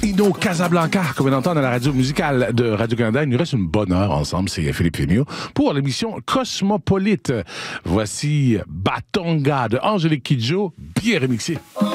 Ino Casablanca, comme on entend dans la radio musicale de Radio-Canada. Il nous reste une bonne heure ensemble, c'est Philippe Fémio, pour l'émission Cosmopolite. Voici Batonga de Angélique Kidjo, bien remixé.